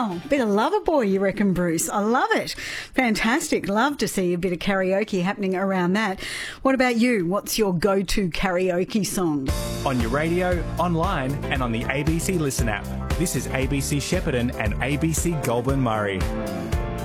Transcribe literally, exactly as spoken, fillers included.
Wow, bit of lover boy, you reckon, Bruce? I love it. Fantastic. Love to see a bit of karaoke happening around that. What about you? What's your go-to karaoke song? On your radio, online and on the A B C Listen app. This is A B C Shepparton and A B C Goulburn Murray.